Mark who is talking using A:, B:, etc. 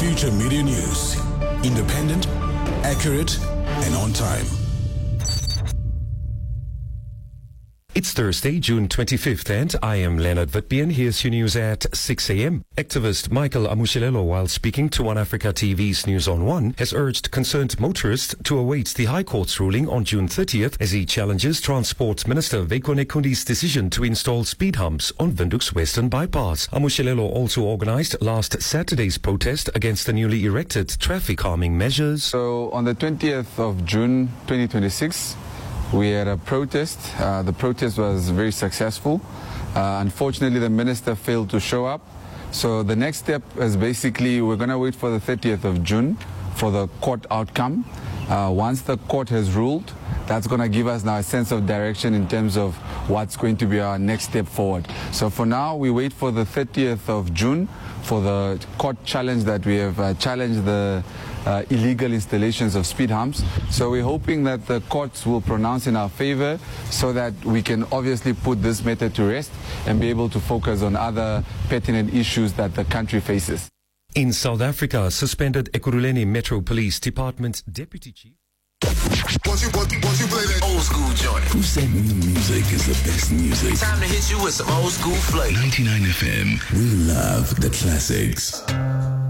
A: Future Media News. Independent, accurate, and on time.
B: It's Thursday, June 25th, and I am Leonard Vitbian. Here's your news at 6 a.m. Activist Michael Amushilelo, while speaking to One Africa TV's News on One, has urged concerned motorists to await the High Court's ruling on June 30th as he challenges Transport Minister Veiko Nekundi's decision to install speed humps on Windhoek's Western Bypass. Amushilelo also organized last Saturday's protest against the newly erected traffic calming measures.
C: So on the 20th of June 2026, we had a protest. The protest was very successful. Unfortunately, the minister failed to show up. So the next step is basically we're going to wait for the 30th of June for the court outcome. Once the court has ruled, that's going to give us now a sense of direction in terms of what's going to be our next step forward. So for now, we wait for the 30th of June for the court challenge that we have challenged the illegal installations of speed humps. So we're hoping that the courts will pronounce in our favor so that we can obviously put this matter to rest and be able to focus on other pertinent issues that the country faces.
B: In South Africa, suspended Ekurhuleni Metro Police Department Deputy Chief.
D: Once you play that old school joint.
A: Who said new music is the best music?
D: Time to hit you with some old school flavor.
A: 99 FM. We love the classics.